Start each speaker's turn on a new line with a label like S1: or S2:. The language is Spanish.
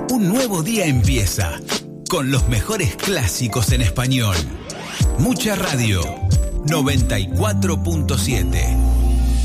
S1: Un nuevo día empieza con los mejores clásicos en español. Mucha Radio 94.7.